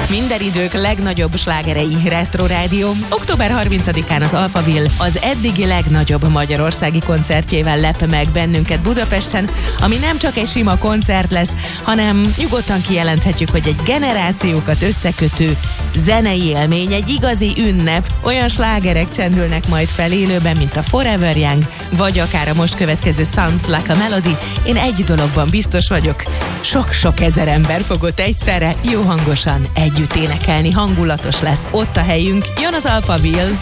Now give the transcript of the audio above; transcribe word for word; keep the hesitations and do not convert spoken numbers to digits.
Minden idők legnagyobb slágerei Retro Rádió. október harmincadikán az Alphaville az eddigi legnagyobb magyarországi koncertjével lep meg bennünket Budapesten, ami nem csak egy sima koncert lesz, hanem nyugodtan kijelenthetjük, hogy egy generációkat összekötő zenei élmény, egy igazi ünnep. Olyan slágerek csendülnek majd fel élőben, mint a Forever Young, vagy akár a most következő Sounds Like a Melody. Én egy dologban biztos vagyok, sok-sok ezer ember fog ott egyszerre jó hangosan együtt énekelni, hangulatos lesz ott a helyünk. Jön az Alphaville,